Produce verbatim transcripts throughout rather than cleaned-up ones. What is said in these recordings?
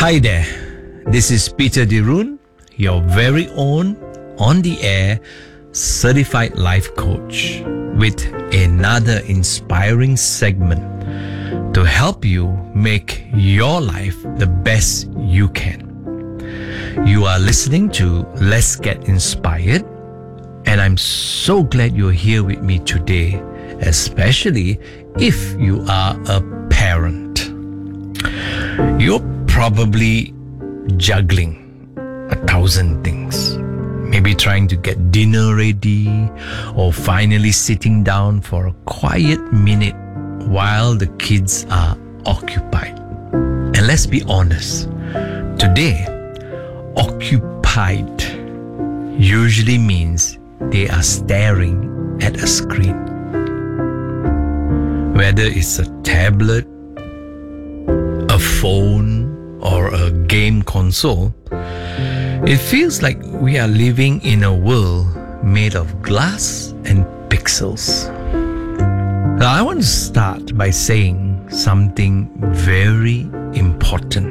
Hi there, this is Peter Dirun, your very own on-the-air certified life coach with another inspiring segment to help you make your life the best you can. You are listening to Let's Get Inspired, and I'm so glad you're here with me today, especially if you are a parent. You're probably juggling a thousand things. Maybe trying to get dinner ready or finally sitting down for a quiet minute while the kids are occupied. And let's be honest, today, occupied usually means they are staring at a screen. Whether it's a tablet, a phone, or a game console, it feels like we are living in a world made of glass and pixels. Now, I want to start by saying something very important.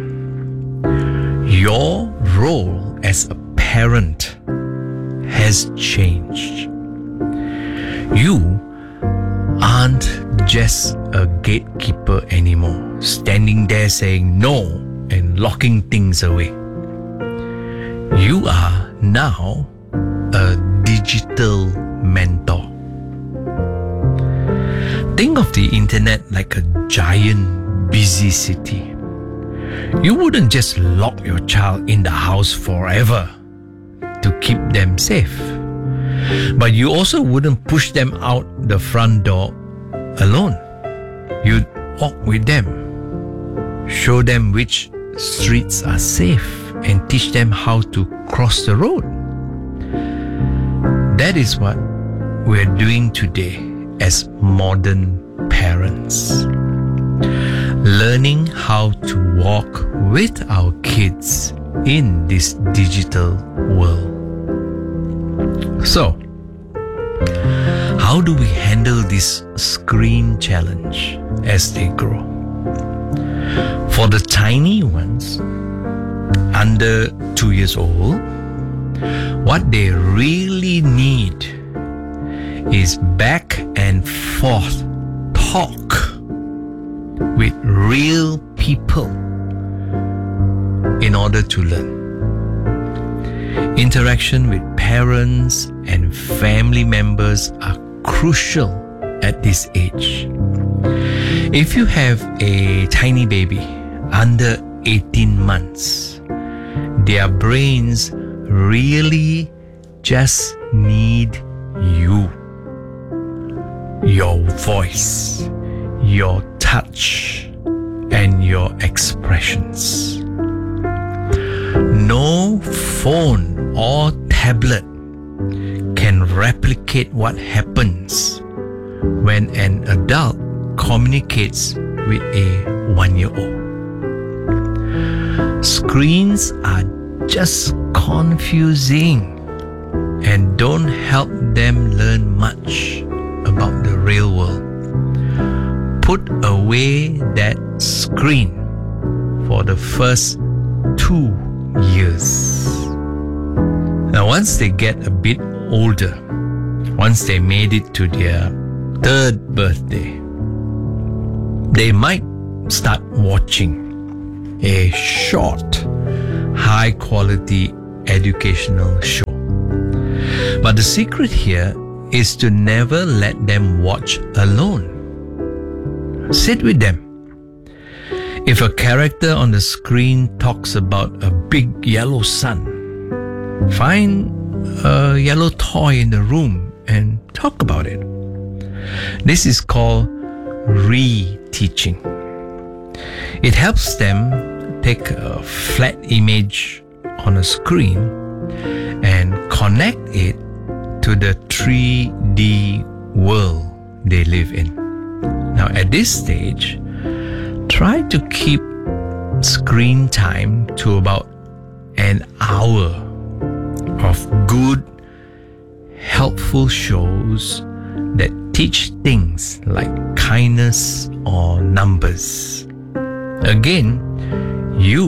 Your role as a parent has changed. You aren't just a gatekeeper anymore, standing there saying no and locking things away. You are now a digital mentor. Think of the internet like a giant busy city. You wouldn't just lock your child in the house forever to keep them safe. But you also wouldn't push them out the front door alone. You'd walk with them, show them which streets are safe, and teach them how to cross the road. That is what we're doing today as modern parents. Learning how to walk with our kids in this digital world. So, how do we handle this screen challenge as they grow? For the tiny ones, under two years old, what they really need is back and forth talk with real people in order to learn. Interaction with parents and family members are crucial at this age. If you have a tiny baby under eighteen months, their brains really just need you. Your voice, your touch, and your expressions. No phone or tablet can replicate what happens when an adult communicates with a one-year-old. Screens are just confusing and don't help them learn much about the real world. Put away that screen for the first two years. Now, once they get a bit older, once they made it to their third birthday, they might start watching a short, high-quality educational show. But the secret here is to never let them watch alone. Sit with them. If a character on the screen talks about a big yellow sun, find a yellow toy in the room and talk about it. This is called re-teaching. It helps them take a flat image on a screen and connect it to the three D world they live in. Now, at this stage, try to keep screen time to about an hour of good, helpful shows that teach things like kindness or numbers. Again, you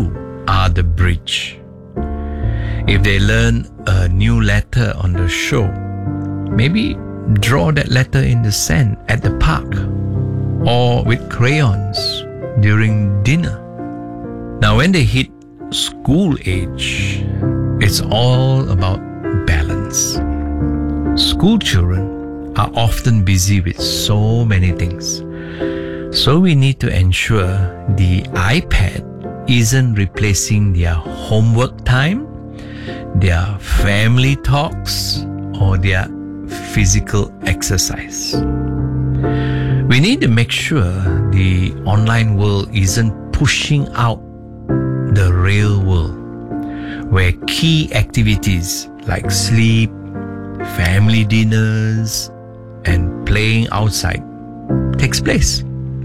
are the bridge. If they learn a new letter on the show, maybe draw that letter in the sand at the park or with crayons during dinner. Now, when they hit school age, it's all about balance. School children are often busy with so many things. So we need to ensure the iPad isn't replacing their homework time, their family talks, or their physical exercise. We need to make sure the online world isn't pushing out the real world, where key activities like sleep, family dinners, and playing outside takes place.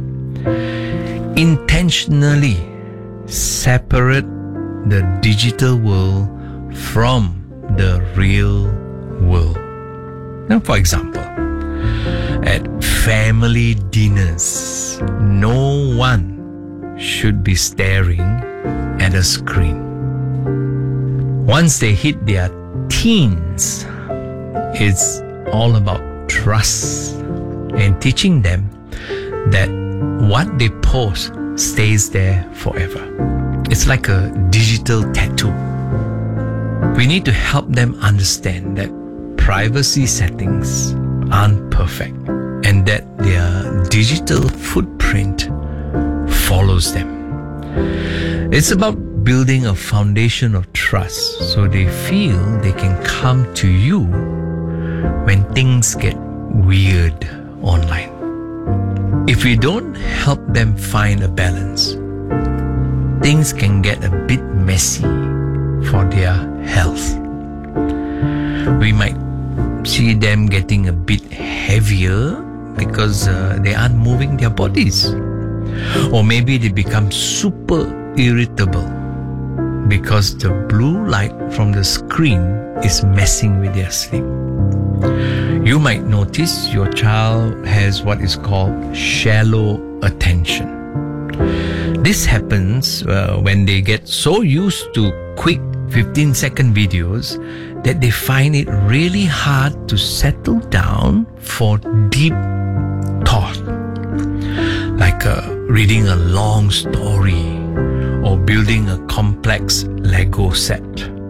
Intentionally separate the digital world from the real world. Now, for example, at family dinners, no one should be staring at a screen. Once they hit their teens, it's all about trust and teaching them that what they post stays there forever. It's like a digital tattoo. We need to help them understand that privacy settings aren't perfect and that their digital footprint follows them. It's about building a foundation of trust so they feel they can come to you when things get weird online. If we don't help them find a balance, things can get a bit messy for their health. We might see them getting a bit heavier because uh, they aren't moving their bodies. Or maybe they become super irritable because the blue light from the screen is messing with their sleep. You might notice your child has what is called shallow attention. This happens uh, when they get so used to quick fifteen second videos that they find it really hard to settle down for deep thought, like uh, reading a long story or building a complex Lego set.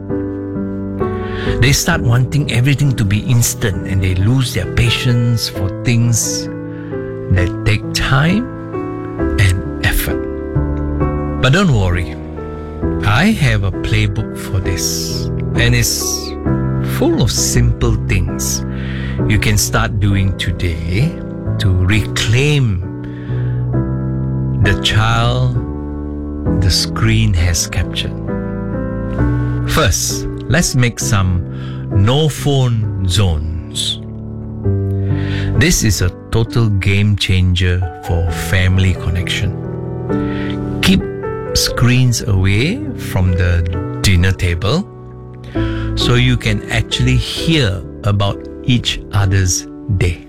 They start wanting everything to be instant and they lose their patience for things that take time and effort. But don't worry, I have a playbook for this, and it's full of simple things you can start doing today to reclaim the child the screen has captured. First, let's make some no phone zones. This is a total game changer for family connection. Keep screens away from the dinner table so you can actually hear about each other's day.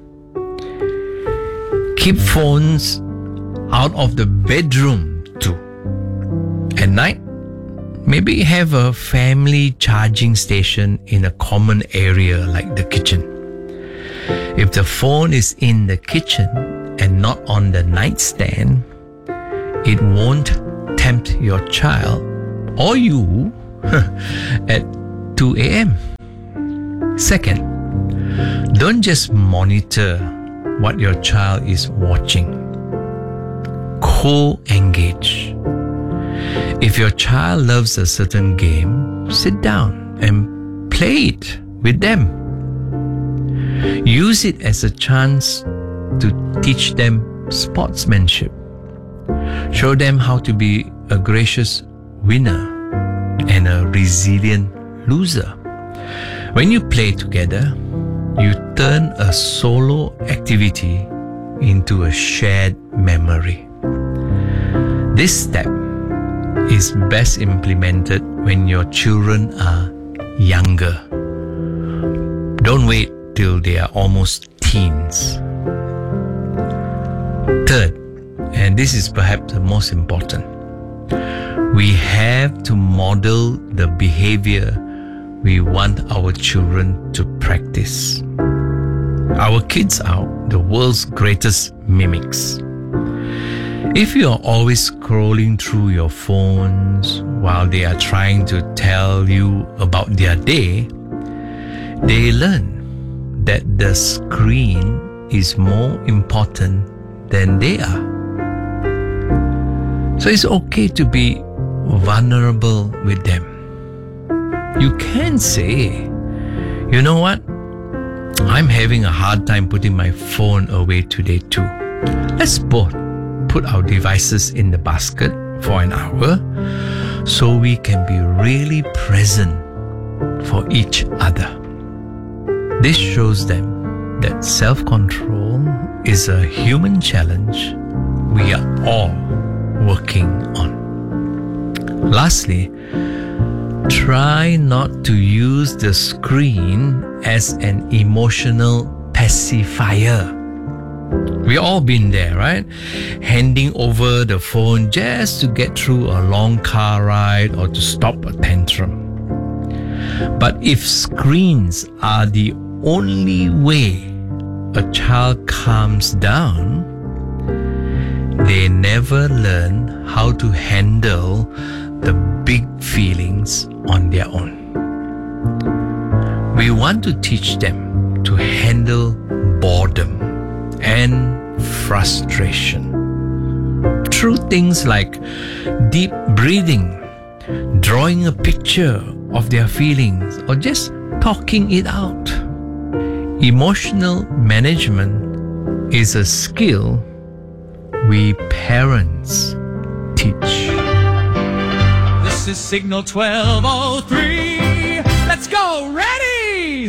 Keep phones out of the bedroom too. At night, maybe have a family charging station in a common area like the kitchen. If the phone is in the kitchen and not on the nightstand, it won't tempt your child or you at two a.m. Second, don't just monitor what your child is watching. Co-engage. If your child loves a certain game, sit down and play it with them. Use it as a chance to teach them sportsmanship. Show them how to be a gracious winner and a resilient loser. When you play together, you turn a solo activity into a shared memory. This step is best implemented when your children are younger. Don't wait till they are almost teens. Third, and this is perhaps the most important, We have to model the behavior we want our children to practice. Our kids are the world's greatest mimics. If you are always scrolling through your phones while they are trying to tell you about their day, they learn that the screen is more important than they are. So it's okay to be vulnerable with them. You can say, you know what? I'm having a hard time putting my phone away today too. Let's both put our devices in the basket for an hour so we can be really present for each other. This shows them that self-control is a human challenge we are all working on. Lastly, try not to use the screen as an emotional pacifier. We've all been there, right? Handing over the phone just to get through a long car ride or to stop a tantrum. But if screens are the only way a child calms down, they never learn how to handle the big feelings on their own. We want to teach them to handle boredom and frustration through things like deep breathing, drawing a picture of their feelings, or just talking it out. Emotional management is a skill we parents teach. This is Signal twelve oh three.